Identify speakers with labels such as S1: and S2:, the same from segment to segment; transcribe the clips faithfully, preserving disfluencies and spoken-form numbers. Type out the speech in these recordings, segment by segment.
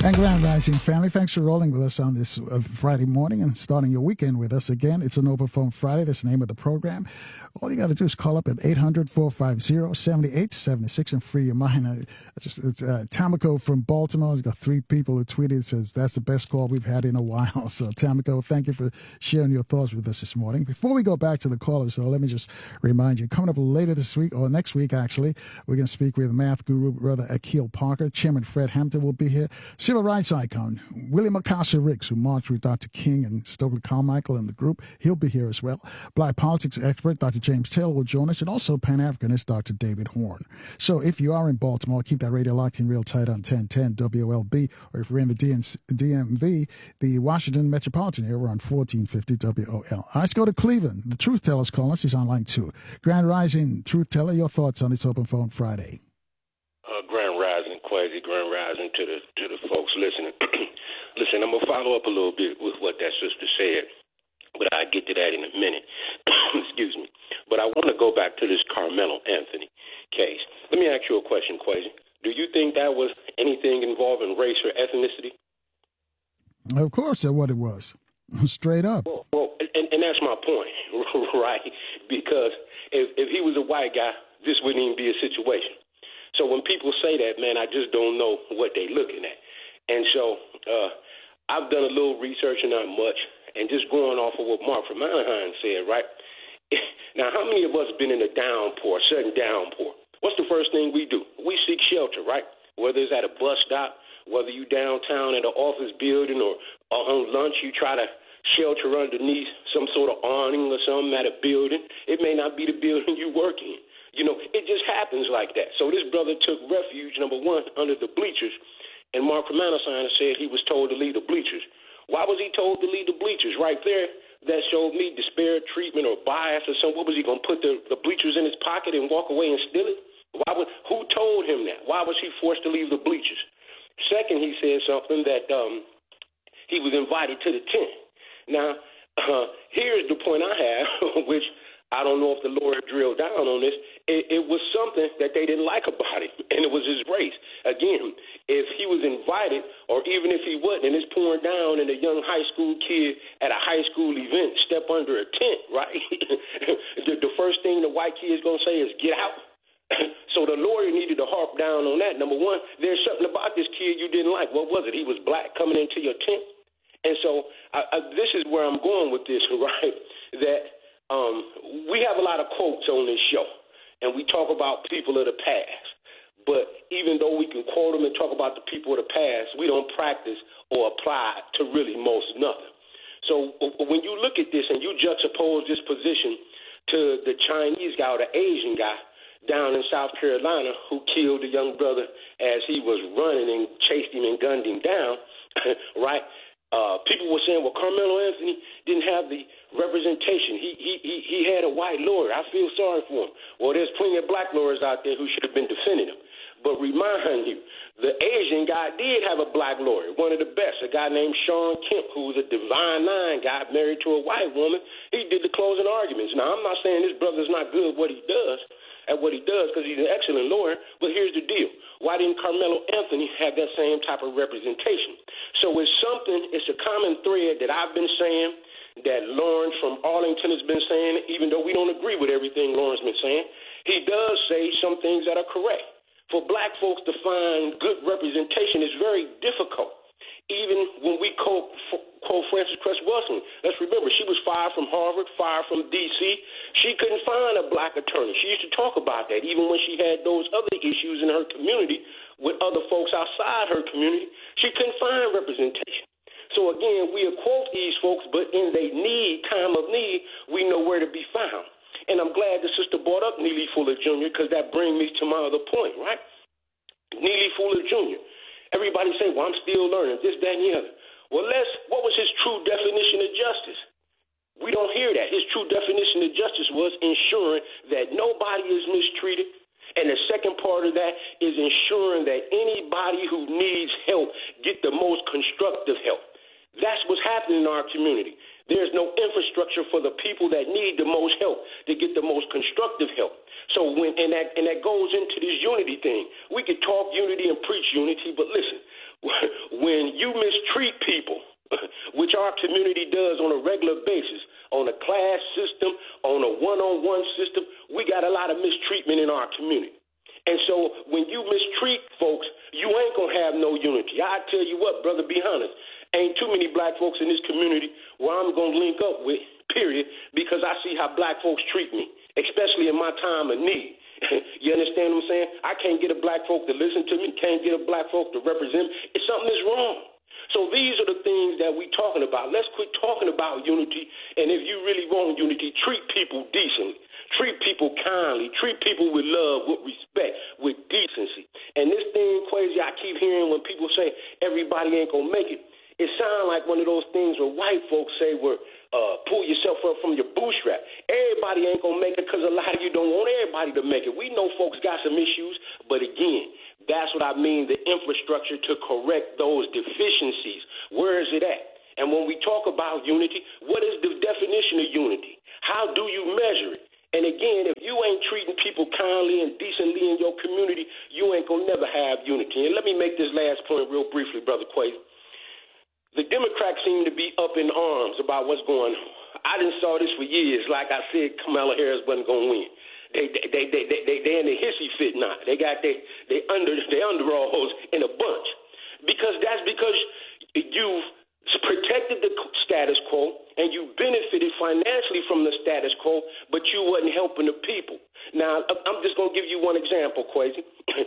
S1: And Grand Rising family, thanks for rolling with us on this uh, Friday morning and starting your weekend with us. Again, it's an Open Phone Friday. That's the name of the program. All you got to do is call up at eight hundred, four five zero, seven eight seven six and free your mind. Uh, it's just, it's uh, Tamiko from Baltimore. He's got three people who tweeted, says that's the best call we've had in a while. So Tamiko, thank you for sharing your thoughts with us this morning. Before we go back to the callers, though, let me just remind you, coming up later this week, or next week actually, we're going to speak with math guru, Brother Akil Parker. Chairman Fred Hampton will be here. Civil rights icon William Acosta Ricks, who marched with Doctor King and Stokely Carmichael and the group, he'll be here as well. Black politics expert Doctor James Taylor will join us, and also Pan-Africanist Doctor David Horn. So if you are in Baltimore, keep that radio locked in real tight on ten ten W L B, or if you're in the D M V, the Washington Metropolitan area, we're on fourteen fifty W O L. All right, let's go to Cleveland. The Truth Teller's calling us. He's on line two. Grand Rising, Truth Teller, your thoughts on this Open Phone Friday?
S2: Uh, Grand Rising, Quasi, Grand Rising to the to the folks listening. Listen, I'm going to follow up a little bit with what that sister said, but I'll get to that in a minute. Excuse me. But I want to go back to this Carmelo Anthony case. Let me ask you a question, Quasi. Do you think that was anything involving race or ethnicity?
S1: Of course, that's what it was. Straight up.
S2: Well, well and, and that's my point, right? Because if, if he was a white guy, this wouldn't even be a situation. So when people say that, man, I just don't know what they're looking at. And so uh, I've done a little research and not much, and just going off of what Mark from Anaheim said, right? Now, how many of us have been in a downpour, a sudden downpour? What's the first thing we do? We seek shelter, right? Whether it's at a bus stop, whether you downtown at an office building or, or on lunch, you try to shelter underneath some sort of awning or something at a building. It may not be the building you work in. You know, it just happens like that. So this brother took refuge, number one, under the bleachers, and Mark from Anaheim said he was told to leave the bleachers. Why was he told to leave the bleachers? Right there, that showed me disparate treatment or bias or something. What was he going to put the, the bleachers in his pocket and walk away and steal it? Why would, who told him that? Why was he forced to leave the bleachers? Second, he said something that um, he was invited to the tent. Now, uh, here's the point I have, which I don't know if the Lord drilled down on this. It, it was something that they didn't like about him, and it was his race. Again, if he was invited, or even if he wasn't, and it's pouring down, and a young high school kid at a high school event step under a tent, right? the, the first thing the white kid is going to say is, get out. So the lawyer needed to harp down on that. Number one, there's something about this kid you didn't like. What was it? He was black coming into your tent? And so I, I, this is where I'm going with this, right, that um, we have a lot of quotes on this show, and we talk about people of the past. But even though we can quote them and talk about the people of the past, we don't practice or apply to really most nothing. So when you look at this and you juxtapose this position to the Chinese guy or the Asian guy down in South Carolina who killed the young brother as he was running and chased him and gunned him down, right? Uh, people were saying, well, Carmelo Anthony didn't have the representation. He, he he he had a white lawyer. I feel sorry for him. Well, there's plenty of black lawyers out there who should have been defending him. But remind you, the Asian guy did have a black lawyer, one of the best, a guy named Sean Kemp, who was a Divine Nine guy married to a white woman. He did the closing arguments. Now, I'm not saying this brother's not good at what he does, at what he does, because he's an excellent lawyer, but here's the deal. Why didn't Carmelo Anthony have that same type of representation? So it's something, it's a common thread that I've been saying, that Lawrence from Arlington has been saying, even though we don't agree with everything Lawrence has been saying. He does say some things that are correct. For black folks to find good representation is very difficult. Even when we quote, quote Frances Cress Welsing, let's remember, she was fired from Harvard, fired from D C. She couldn't find a black attorney. She used to talk about that, even when she had those other issues in her community with other folks outside her community. She couldn't find representation. So, again, we quote these folks, but in their need, time of need, we know where to be found. And I'm glad the sister brought up Neely Fuller Junior because that brings me to my other point, right? Neely Fuller Junior Everybody say, well, I'm still learning, this, that, and the other. Well, let's, what was his true definition of justice? We don't hear that. His true definition of justice was ensuring that nobody is mistreated. And the second part of that is ensuring that anybody who needs help get the most constructive help. That's what's happening in our community. There's no infrastructure for the people that need the most help to get the most constructive help. So when and that and that goes into this unity thing. We could talk unity and preach unity, but listen, when you mistreat people, which our community does on a regular basis, on a class system, on a one-on-one system, we got a lot of mistreatment in our community. And so when you mistreat folks, you ain't going to have no unity. I tell you what, brother, be honest, ain't too many black folks in this community where I'm going to link up with, period, because I see how black folks treat me, especially in my time of need. You understand what I'm saying? I can't get a black folk to listen to me, can't get a black folk to represent me. If something is wrong. So these are the things that we're talking about. Let's quit talking about unity, and if you really want unity, treat people decently. Treat people kindly. Treat people with love, with respect, with decency. And this thing, crazy, I keep hearing when people say everybody ain't going to make it. It sounds like one of those things where white folks say where uh, pull yourself up from your bootstrap. Everybody ain't going to make it because a lot of you don't want everybody to make it. We know folks got some issues, but again, that's what I mean, the infrastructure to correct those deficiencies. Where is it at? And when we talk about unity, what is the definition of unity? How do you measure it? And again, if you ain't treating people kindly and decently in your community, you ain't going to never have unity. And let me make this last point real briefly, Brother Quay. The Democrats seem to be up in arms about what's going on. I done saw this for years. Like I said, Kamala Harris wasn't going to win. They they they they they they they in the hissy fit now. They got they they under they underalls in a bunch because that's because you've protected the status quo and you benefited financially from the status quo, but you wasn't helping the people. Now I'm just gonna give you one example, Quasi.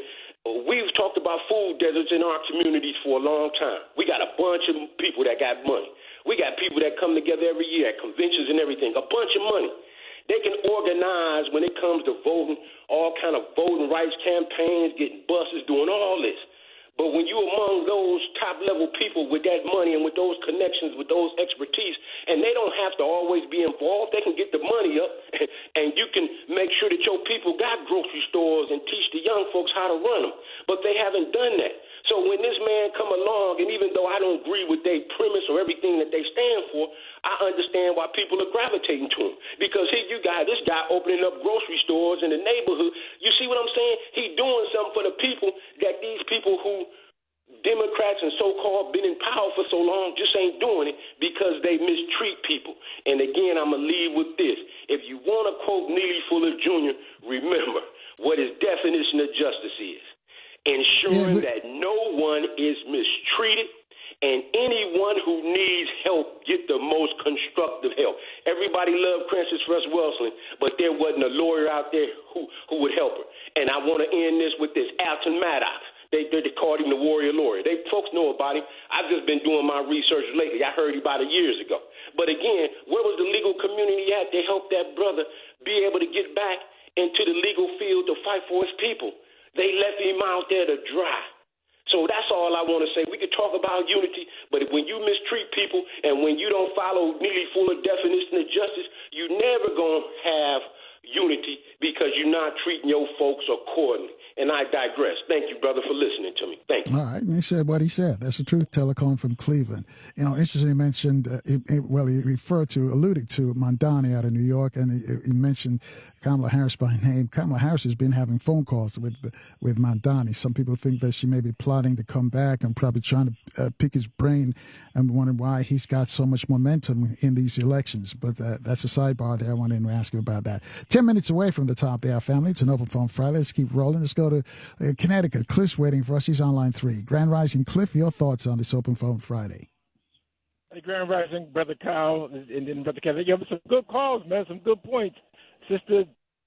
S2: We've talked about food deserts in our communities for a long time. We got a bunch of people that got money. We got people that come together every year at conventions and everything, a bunch of money. They can organize when it comes to voting, all kind of voting rights campaigns, getting buses, doing all this. But when you're among those top-level people with that money and with those connections, with those expertise, and they don't have to always be involved, they can get the money up, and you can make sure that your people got grocery stores and teach the young folks how to run them. But they haven't done that. So when this man come along, and even though I don't agree with their premise or everything that they stand for, I understand why people are gravitating to him. Because here you got this guy opening up grocery stores in the neighborhood. You see what I'm saying? He doing something for the people that these people who Democrats and so-called been in power for so long just ain't doing it because they mistreat people. And again, I'm going to leave with this. If you want to quote Neely Fuller Junior, remember what his definition of justice is. Ensuring yeah, but- that no one is mistreated and anyone who needs help get the most constructive help. Everybody loved Frances Russ Welsing, but there wasn't a lawyer out there who, who would help her. And I want to end this with this. Alton Maddox. They, they called him the warrior lawyer. They folks know about him. I've just been doing my research lately. I heard about it years ago. But again, where was the legal community at to help that brother be able to get back into the legal field to fight for his people? They left him out there to dry. So that's all I want to say. We could talk about unity, but when you mistreat people and when you don't follow Neely Fuller definition of justice, you're never going to have unity because you're not treating your folks accordingly. And I digress. Thank you, brother, for listening to me. Thank you.
S1: All right. And he said what he said. That's the truth. Telecom from Cleveland. You know, interestingly, he mentioned, uh, it, it, well, he referred to, alluded to Mamdani out of New York, and he, he mentioned Kamala Harris by name. Kamala Harris has been having phone calls with with Mamdani. Some people think that she may be plotting to come back and probably trying to uh, pick his brain and wondering why he's got so much momentum in these elections. But uh, that's a sidebar there. I wanted to ask you about that. Ten minutes away from the top there, family. It's an open phone Friday. Let's keep rolling. Let's go to uh, Connecticut. Cliff's waiting for us. He's on line three. Grand Rising. Cliff, your thoughts on this open phone Friday?
S3: Hey, Grand Rising, Brother Kyle, and then Brother Kevin. You have some good calls, man, some good points. Sister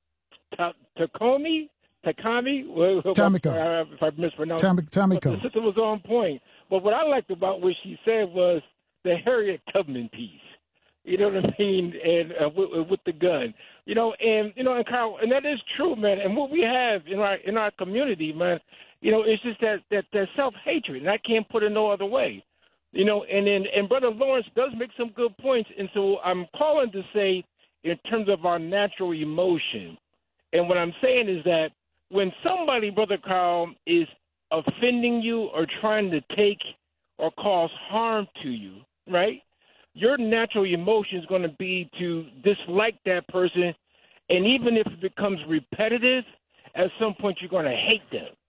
S3: Takomi, Takami,
S1: Tamiko.
S3: if I mispronounced
S1: Tam- Tamiko.
S3: The sister was on point. But what I liked about what she said was the Harriet Tubman piece. You know what I mean? And uh, with, with the gun, you know, and you know, and Kyle, and that is true, man. And what we have in our in our community, man, you know, it's just that that, that self hatred, and I can't put it no other way. You know, and then and Brother Lawrence does make some good points, and so I'm calling to say, in terms of our natural emotion, and what I'm saying is that when somebody, Brother Carl, is offending you or trying to take or cause harm to you, right? Your natural emotion is going to be to dislike that person, and even if it becomes repetitive, at some point you're going to hate them.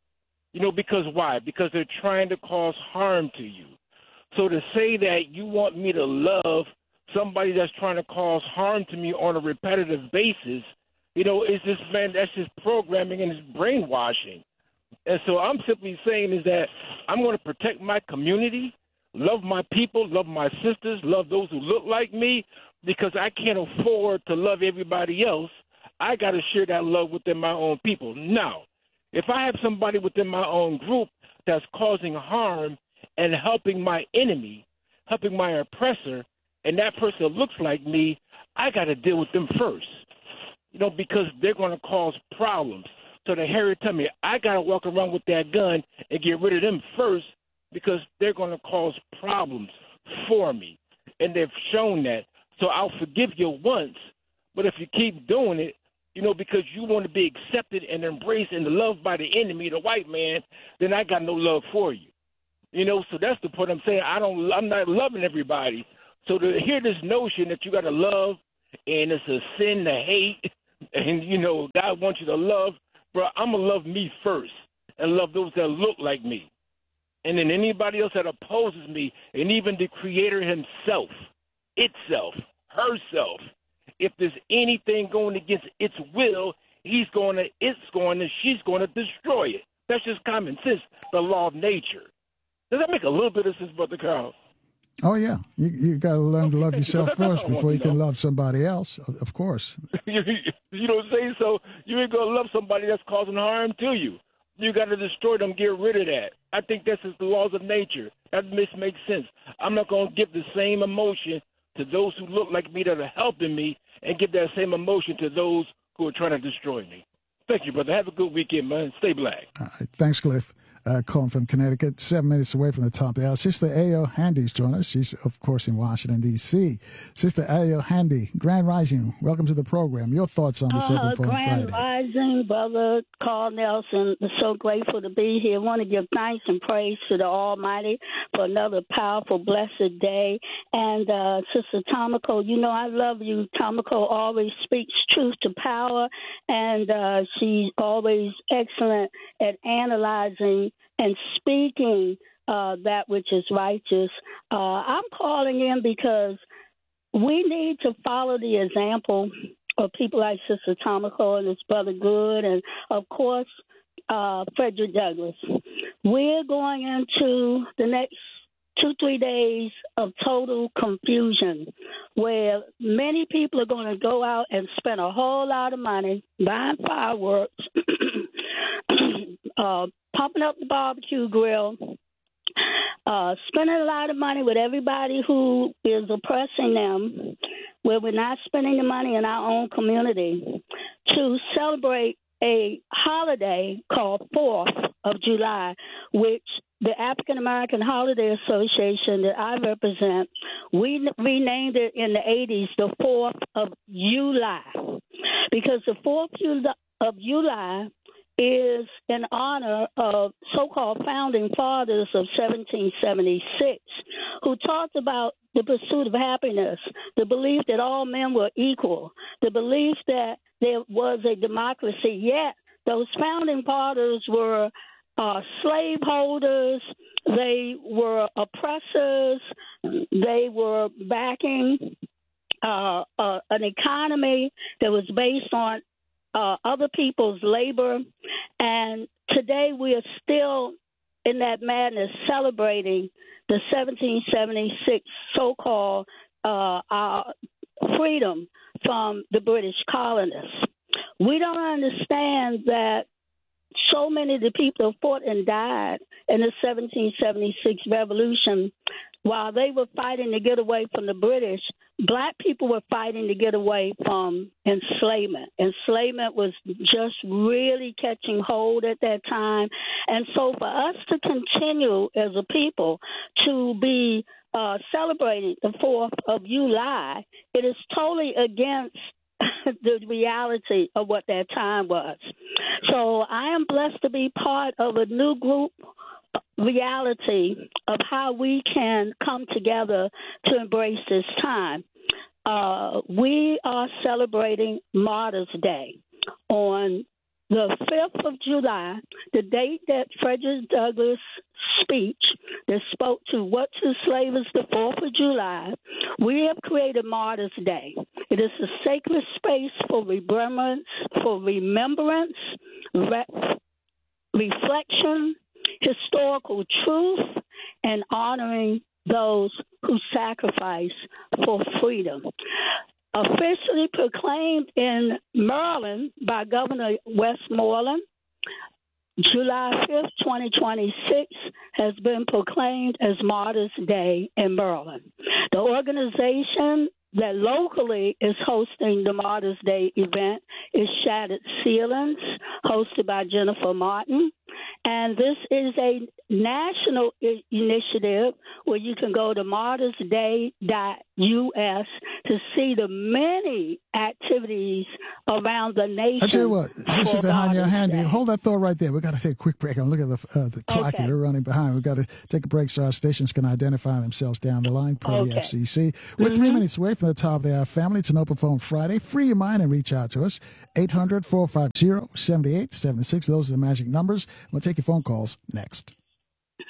S3: You know, because why? Because they're trying to cause harm to you. So to say that you want me to love somebody that's trying to cause harm to me on a repetitive basis, you know, it's just, man, that's just programming and it's brainwashing. And so I'm simply saying is that I'm going to protect my community, love my people, love my sisters, love those who look like me, because I can't afford to love everybody else. I got to share that love within my own people. Now, if I have somebody within my own group that's causing harm and helping my enemy, helping my oppressor, and that person looks like me, I got to deal with them first, you know, because they're going to cause problems. So the Harry tell me I got to walk around with that gun and get rid of them first because they're going to cause problems for me, and they've shown that. So I'll forgive you once, but if you keep doing it, you know, because you want to be accepted and embraced and loved by the enemy, the white man, then I got no love for you. You know, so that's the point I'm saying. I don't, I'm not loving everybody. So to hear this notion that you got to love and it's a sin to hate and, you know, God wants you to love, bro, I'm going to love me first and love those that look like me. And then anybody else that opposes me, and even the Creator himself, itself, herself, if there's anything going against its will, he's going to, it's going to, she's going to destroy it. That's just common sense, the law of nature. Does that make a little bit of sense, Brother Carl?
S1: Oh, yeah. You you got to learn to love yourself first before you can love somebody else, of course.
S3: you, you know what I'm saying? So you ain't going to love somebody that's causing harm to you. You got to destroy them, get rid of that. I think that's just the laws of nature. That makes sense. I'm not going to give the same emotion to those who look like me that are helping me and give that same emotion to those who are trying to destroy me. Thank you, brother. Have a good weekend, man. Stay black.
S1: All right. Thanks, Cliff. Uh, calling from Connecticut, seven minutes away from the top of the hour. Sister Ayo Handy's joined us. She's, of course, in Washington, D C Sister Ayo Handy, Grand Rising, welcome to the program. Your thoughts on this
S4: uh,
S1: Open Forum
S4: Grand
S1: Friday.
S4: Rising, Brother Carl Nelson. So grateful to be here. I want to give thanks and praise to the Almighty for another powerful, blessed day. And uh, Sister Tomiko, you know I love you. Tomiko always speaks truth to power, and uh, she's always excellent at analyzing and speaking uh, that which is righteous. Uh, I'm calling in because we need to follow the example of people like Sister Tomiko and his brother Good, and, of course, uh, Frederick Douglass. We're going into the next two, three days of total confusion where many people are going to go out and spend a whole lot of money buying fireworks, uh, pumping up the barbecue grill, uh, spending a lot of money with everybody who is oppressing them, where we're not spending the money in our own community, to celebrate a holiday called fourth of July, which the African American Holiday Association that I represent, we renamed it in the eighties the fourth of July, because the fourth of July is in honor of so-called founding fathers of seventeen seventy-six, who talked about the pursuit of happiness, the belief that all men were equal, the belief that there was a democracy. Yet those founding fathers were uh, slaveholders, they were oppressors, they were backing uh, uh, an economy that was based on Uh, other people's labor, and today we are still in that madness celebrating the seventeen seventy-six so-called uh, our freedom from the British colonists. We don't understand that so many of the people who fought and died in the seventeen seventy-six revolution, while they were fighting to get away from the British, black people were fighting to get away from enslavement. Enslavement was just really catching hold at that time. And so for us to continue as a people to be uh, celebrating the fourth of July, it is totally against the reality of what that time was. So I am blessed to be part of a new group reality of how we can come together to embrace this time. Uh, we are celebrating Martyrs' Day on the fifth of July, the date that Frederick Douglass' speech that spoke to what to slaves the fourth of July, we have created Martyrs Day. It is a sacred space for remembrance, for remembrance, re- reflection, historical truth, and honoring those who sacrifice for freedom. Officially proclaimed in Maryland by Governor Westmoreland, July fifth, twenty twenty-six has been proclaimed as Martyrs Day in Maryland. The organization that locally is hosting the Martyrs Day event is Shattered Ceilings, hosted by Jennifer Martin. And this is a national I- initiative where you can go to martyrs day dot U S to see the many activities around the nation.
S1: I tell you what, Sister Hanya Handy,
S4: Day.
S1: hold that thought right there. We've got to take a quick break. I'm looking at the, uh, the clock
S4: Okay.
S1: here. We're running behind. We've got to take a break so our stations can identify themselves down the line per the
S4: Okay.
S1: F C C. We're
S4: Mm-hmm.
S1: three minutes away from the top of the hour, family. It's an open phone Friday. Free your mind and reach out to us. eight hundred, four five zero, seven eight seven six. Those are the magic numbers. We'll take your phone calls next.